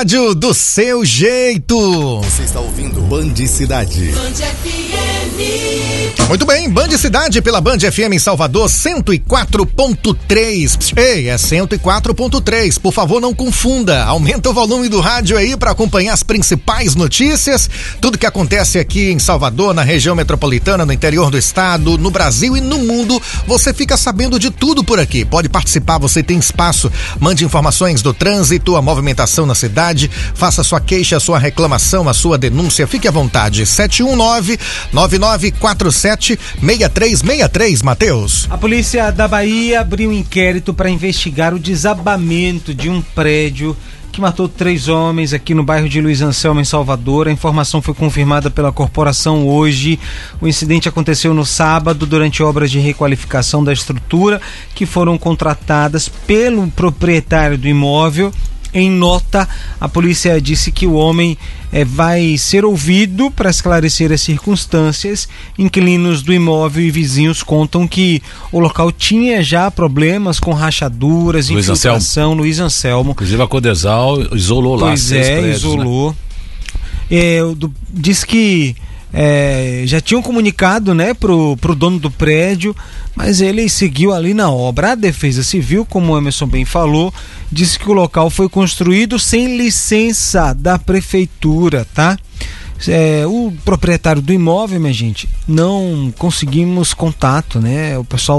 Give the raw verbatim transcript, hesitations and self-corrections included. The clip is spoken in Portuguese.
rádio do seu jeito. Você está ouvindo Band Cidade. Band F M. Muito bem, Band Cidade pela Band F M em Salvador, cento e quatro ponto três. Ei, é cento e quatro ponto três. Por favor, não confunda. Aumenta o volume do rádio aí para acompanhar as principais notícias, tudo que acontece aqui em Salvador, na região metropolitana, no interior do estado, no Brasil e no mundo. Você fica sabendo de tudo por aqui. Pode participar, você tem espaço. Mande informações do trânsito, a movimentação na cidade, faça sua queixa, a sua reclamação, a sua denúncia. Fique à vontade. sete um nove, nove nove quatro sete, seis três seis três, Matheus. A polícia da Bahia abriu um inquérito para investigar o desabamento de um prédio que matou três homens aqui no bairro de Luiz Anselmo, em Salvador. A informação foi confirmada pela corporação hoje. O incidente aconteceu no sábado, durante obras de requalificação da estrutura que foram contratadas pelo proprietário do imóvel. Em nota, a polícia disse que o homem eh, vai ser ouvido para esclarecer as circunstâncias. Inquilinos do imóvel e vizinhos contam que o local tinha já problemas com rachaduras, Luiz infiltração. Anselmo. Luiz Anselmo. Inclusive a Codesal isolou lá. Pois seis é, prédios, isolou. Né? É, do, diz que é, já tinham comunicado, né, pro, pro dono do prédio, mas ele seguiu ali na obra. A Defesa Civil, como o Emerson bem falou, disse que o local foi construído sem licença da prefeitura, tá? É, o proprietário do imóvel, minha gente, não conseguimos contato, né? O pessoal